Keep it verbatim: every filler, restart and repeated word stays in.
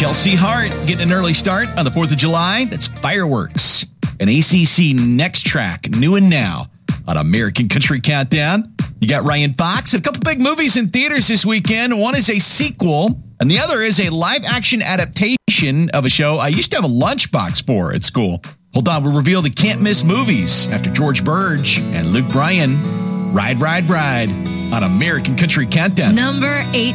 Kelsey Hart getting an early start on the fourth of July. That's Fireworks. An A C C Next Track, new and now on American Country Countdown. You got Ryan Fox. A couple big movies in theaters this weekend. One is a sequel, and the other is a live-action adaptation of a show I used to have a lunchbox for at school. Hold on, we'll reveal the can't-miss movies after George Burge and Luke Bryan. Ride, Ride, Ride on American Country Countdown. Number eight.